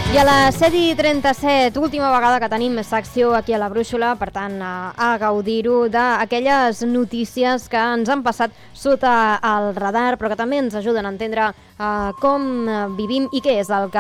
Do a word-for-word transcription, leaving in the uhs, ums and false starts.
I a les set i trenta-set, última vegada que tenim secció aquí a la Brúixola, per tant, a, a gaudir-ho d'aquelles notícies que ens han passat sota el radar, però que també ens ajuden a entendre uh, com vivim i què és el que